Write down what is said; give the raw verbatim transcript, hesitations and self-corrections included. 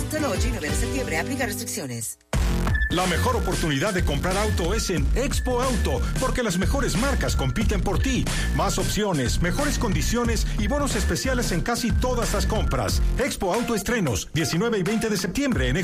Solo ocho y nueve de septiembre. Aplica restricciones. La mejor oportunidad de comprar auto es en Expo Auto, porque las mejores marcas compiten por ti. Más opciones, mejores condiciones y bonos especiales en casi todas las compras. Expo Auto Estrenos, diecinueve y veinte de septiembre en